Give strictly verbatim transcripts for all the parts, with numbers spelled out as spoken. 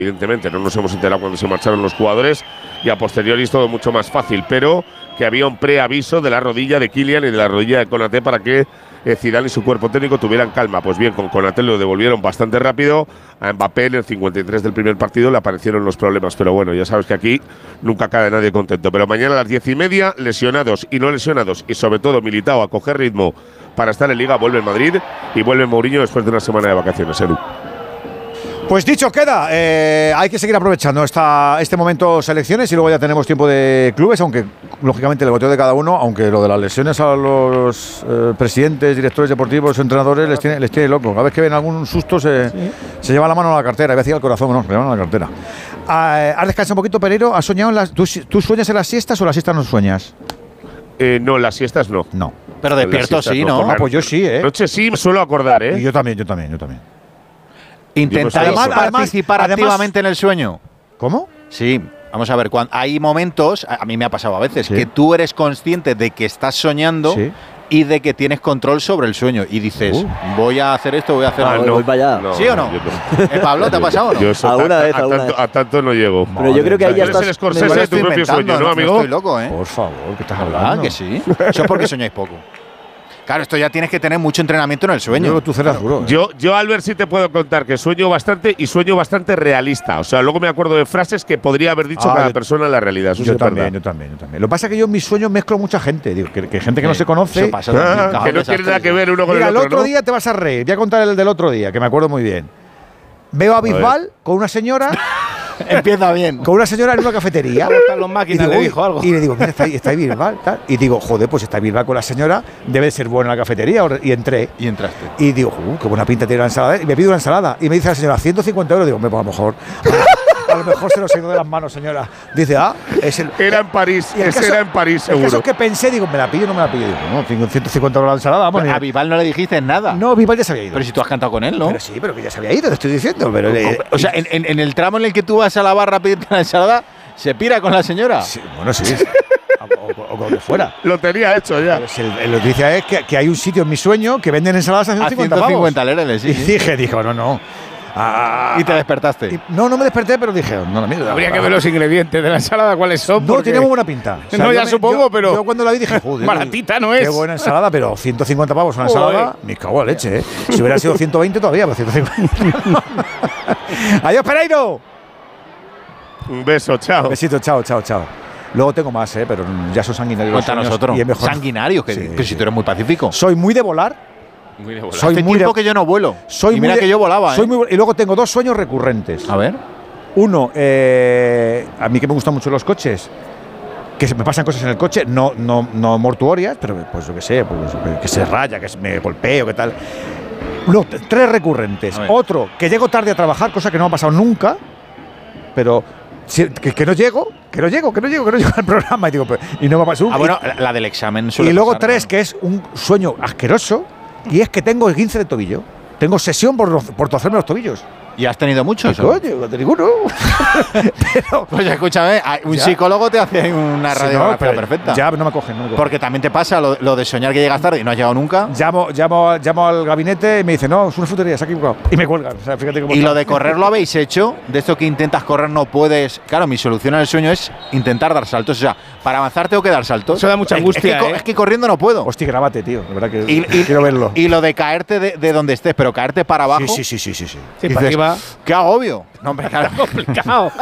Evidentemente no nos hemos enterado cuando se marcharon los jugadores y a posteriori es todo mucho más fácil, pero que había un preaviso de la rodilla de Kylian y de la rodilla de Konaté para que eh, Zidane y su cuerpo técnico tuvieran calma. Pues bien, con Konaté lo devolvieron bastante rápido, a Mbappé en el cincuenta y tres del primer partido le aparecieron los problemas, pero bueno, ya sabes que aquí nunca cae nadie contento. Pero mañana a las diez y media, lesionados y no lesionados y sobre todo Militao a coger ritmo para estar en Liga, vuelve en Madrid y vuelve Mourinho después de una semana de vacaciones, Edu. Pues dicho queda, eh, hay que seguir aprovechando esta, este momento selecciones y luego ya tenemos tiempo de clubes, aunque lógicamente el boteo de cada uno, aunque lo de las lesiones a los eh, presidentes, directores deportivos, entrenadores les tiene, les tiene loco. Cada vez que ven algún susto se, sí. se lleva la mano a la cartera, a veces al corazón, no, se lleva a la cartera. Ah, ¿Has descansado un poquito, Pereiro? ¿Has soñado en las, ¿tú, ¿Tú sueñas en las siestas o las siestas no sueñas? Eh, no, las siestas no. No. Pero despierto sí, ¿no? Ah, pues yo sí, ¿eh? Noche sí, me suelo acordar, ¿eh? Y yo también, yo también, yo también. ¿Intentáis además, participar además, activamente en el sueño? ¿Cómo? Sí, vamos a ver, cuando hay momentos, a mí me ha pasado a veces, sí. que tú eres consciente de que estás soñando sí. y de que tienes control sobre el sueño y dices, uh. voy a hacer esto, voy a hacer ah, algo. No, voy para allá. No, ¿sí o no? no ¿Eh, Pablo, te ha pasado o no? Yo eso, alguna a, vez, a, alguna tanto, vez. a tanto no llego. Pero Madre yo creo que ahí ya estás… el Scorsese de tu propio sueño, ¿no, amigo? No estoy loco, ¿eh? Por favor, ¿qué estás ¿verdad hablando? que sí? Eso es porque soñáis poco. Claro, esto ya tienes que tener mucho entrenamiento en el sueño. Yo, tú serás duro, ¿eh? yo, yo, Albert, sí te puedo contar que sueño bastante y sueño bastante realista. O sea, luego me acuerdo de frases que podría haber dicho ah, cada yo, persona en la realidad. Eso yo, sí también, verdad. yo también, yo también. Lo que pasa es que yo en mis sueños mezclo mucha gente. Digo, que, que gente que sí, no se conoce. Eso pasa también, ah, que no tiene nada que ver uno con Mira, el otro, el otro ¿no? día te vas a reír. Voy a contar el del otro día, que me acuerdo muy bien. Veo a Bisbal con una señora… Empieza bien. Con una señora en una cafetería. Los máquinas, y, digo, le dijo algo. y le digo, mira, está ahí, está ahí Bisbal, tal. Y digo, joder, pues está Bisbal con la señora, debe de ser buena la cafetería. Y entré. Y entraste. Y digo, uh, qué buena pinta tiene la ensalada. Y me pido una ensalada. Y me dice la señora, ciento cincuenta euros. Digo, me pues a lo mejor… A lo mejor se nos ha ido de las manos, señora. Dice, ah, es el… Era en París, ese caso, era en París, seguro. El caso que pensé, digo, ¿me la pillo o no me la pillo? Digo, no, tengo ciento cincuenta euros la ensalada, vamos. A Bisbal no le dijiste nada. No, Bisbal ya se había ido. Pero si tú has cantado con él, ¿no? Pero sí, pero que ya se había ido, te estoy diciendo. Pero le, o sea, en, en, en el tramo en el que tú vas a la barra a pedirte la ensalada, ¿se pira con la señora? Sí, bueno, sí. O, o con lo que fuera. Lo tenía hecho ya. Pues el, el noticia es que, que hay un sitio en mi sueño que venden ensaladas a ciento cincuenta lereles, sí. Y dije, dijo, no, no. Ah, y te despertaste. Y, no, no me desperté, pero dije, no, no, mira. Habría que ver los ingredientes de la ensalada, cuáles son. No, tiene muy buena pinta. O sea, no, ya me, supongo, yo, pero. Yo cuando la vi dije, joder. Baratita no es. Qué buena ensalada, pero ciento cincuenta pavos una ensalada. Me cago a leche, ¿eh? Si hubiera sido ciento veinte todavía, pero ciento cincuenta. Adiós, Pereiro. Un beso, chao. Besito, chao, chao, chao. Luego tengo más, ¿eh? Pero ya son sanguinarios. Cuéntanos otro. Y es mejor. Sanguinarios, que, sí, que sí. Si tú eres muy pacífico. Soy muy de volar. Muy de volar. Soy Hace muy tiempo de, que yo no vuelo. Soy y mira muy de, que yo volaba, soy ¿eh? muy, y luego tengo dos sueños recurrentes. A ver. Uno, eh, a mí que me gustan mucho los coches, que se me pasan cosas en el coche, no, no, no mortuorias, pero pues yo que sé, pues, que se raya, que me golpeo, que tal. No, tres recurrentes. Otro, que llego tarde a trabajar, cosa que no me ha pasado nunca, pero si, que, que no llego, que no llego, que no llego, que no llego al programa y digo, pero, y no me ha pasado. Ah, bueno, la, la del examen suele Y luego pasar, tres, ¿no? que es un sueño asqueroso, y es que tengo el esguince de tobillo. Tengo sesión por, por torcerme los tobillos. ¿Y has tenido muchos? Coño, no te ninguno. Pero, pues escúchame, un ya. psicólogo te hace una radiografía sí, no, perfecta. Ya no me cogen, no me cogen. Porque también te pasa lo, lo de soñar que llegas tarde y no has llegado nunca. Llamo, llamo, llamo al gabinete y me dice, no, es una frutería, se ha equivocado. Y me cuelgan. O sea, fíjate cómo y está. Lo de correr lo habéis hecho, de esto que intentas correr no puedes. Claro, mi solución al sueño es intentar dar saltos. O sea, para avanzar tengo que dar saltos. Eso da mucha angustia. Es que, ¿eh? es que corriendo no puedo. Hostia, grábate, tío. La verdad que y, y, quiero verlo. Y lo de caerte de, de donde estés, pero caerte para abajo. Sí, sí, sí, sí, sí. sí. sí para arriba. ¿Qué agobio? No, hombre, claro. complicado.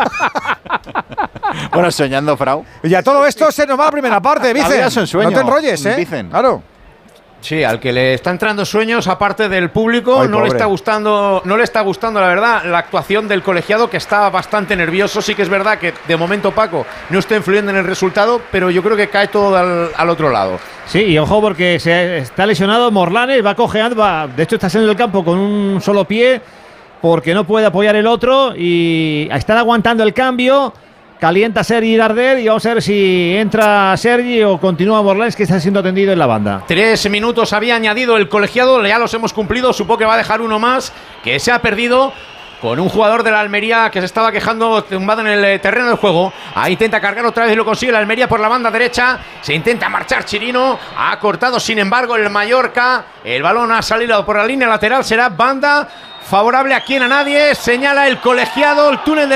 Bueno, soñando, Frau. Y a todo esto se nos va la primera parte, Vicen. Son sueños, no te enrolles, ¿eh? Vicen. Claro. Sí, al que le está entrando sueños, aparte del público, Ay, no pobre. le está gustando, no le está gustando, la verdad, la actuación del colegiado, que está bastante nervioso. Sí que es verdad que de momento Paco no está influyendo en el resultado, pero yo creo que cae todo al, al otro lado. Sí, y ojo porque se está lesionado Morlanes, va cojeando, va, de hecho está saliendo del campo con un solo pie porque no puede apoyar el otro y están aguantando el cambio. Calienta Sergi Darder y vamos a ver si entra Sergi o continúa Morlanes, que está siendo atendido en la banda. Tres minutos había añadido el colegiado, ya los hemos cumplido, supongo que va a dejar uno más, que se ha perdido con un jugador de la Almería que se estaba quejando tumbado en el terreno del juego. Ahí intenta cargar otra vez y lo consigue la Almería por la banda derecha. Se intenta marchar Chirino, ha cortado sin embargo el Mallorca. El balón ha salido por la línea lateral, será banda favorable a quien a nadie. Señala el colegiado, el túnel de